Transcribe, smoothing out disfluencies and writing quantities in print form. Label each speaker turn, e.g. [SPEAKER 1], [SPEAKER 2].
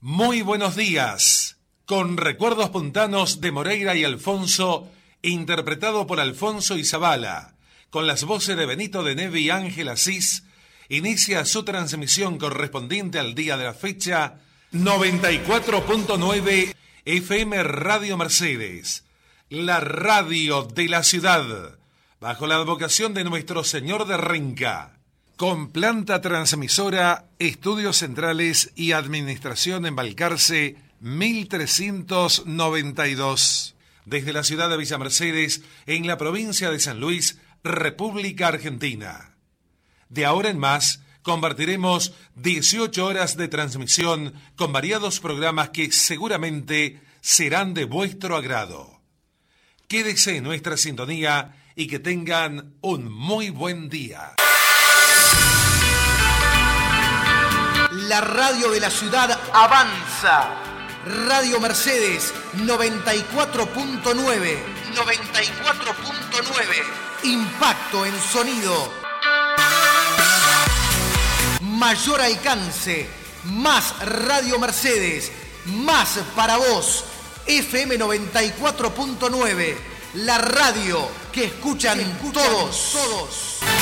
[SPEAKER 1] Muy buenos días. Con Recuerdos Puntanos de Moreira y Alfonso, interpretado por Alfonso y Zavala, con las voces de Benito de Neve y Ángel Asís, inicia su transmisión correspondiente al día de la fecha 94.9 FM Radio Mercedes, la radio de la ciudad, bajo la advocación de Nuestro Señor de Renca, con planta transmisora, estudios centrales y administración en Balcarce 1392, desde la ciudad de Villa Mercedes, en la provincia de San Luis, República Argentina. De ahora en más, compartiremos 18 horas de transmisión con variados programas que seguramente serán de vuestro agrado. Quédese en nuestra sintonía y que tengan un muy buen día.
[SPEAKER 2] La radio de la ciudad avanza. Radio Mercedes 94.9. 94.9. Impacto en sonido. Mayor alcance. Más Radio Mercedes. Más para vos. FM 94.9. La radio que escuchan todos.